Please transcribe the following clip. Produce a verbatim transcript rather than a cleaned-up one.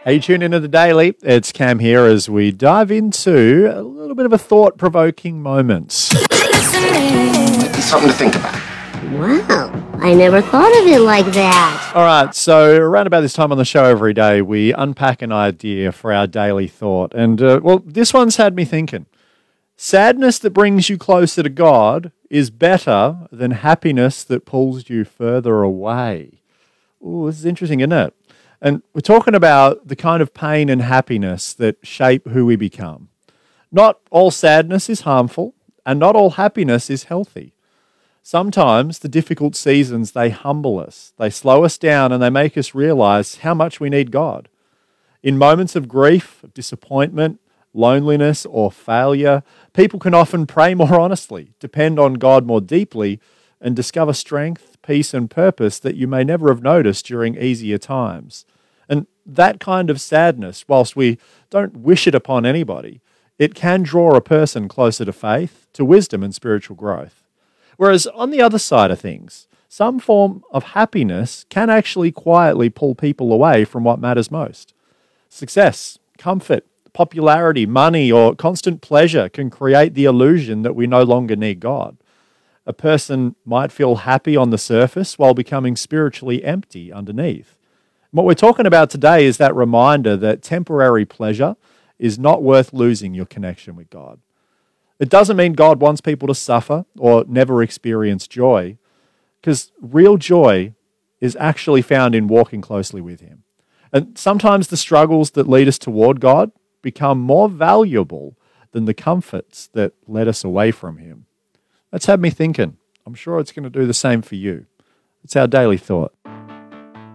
Hey, tune into the Daily. It's Cam here as we dive into a little bit of a thought-provoking moment. Something to think about. Wow, I never thought of it like that. All right, so around about this time on the show every day, we unpack an idea for our daily thought. And, uh, well, this one's had me thinking. Sadness that brings you closer to God is better than happiness that pulls you further away. Ooh, this is interesting, isn't it? And we're talking about the kind of pain and happiness that shape who we become. Not all sadness is harmful, and not all happiness is healthy. Sometimes the difficult seasons, they humble us, they slow us down, and they make us realize how much we need God. In moments of grief, of disappointment, loneliness, or failure, people can often pray more honestly, depend on God more deeply, and discover strength, peace, and purpose that you may never have noticed during easier times. And that kind of sadness, whilst we don't wish it upon anybody, it can draw a person closer to faith, to wisdom and spiritual growth. Whereas on the other side of things, some form of happiness can actually quietly pull people away from what matters most. Success, comfort, popularity, money, or constant pleasure can create the illusion that we no longer need God. A person might feel happy on the surface while becoming spiritually empty underneath. What we're talking about today is that reminder that temporary pleasure is not worth losing your connection with God. It doesn't mean God wants people to suffer or never experience joy, because real joy is actually found in walking closely with Him. And sometimes the struggles that lead us toward God become more valuable than the comforts that led us away from Him. That's had me thinking. I'm sure it's going to do the same for you. It's our daily thought.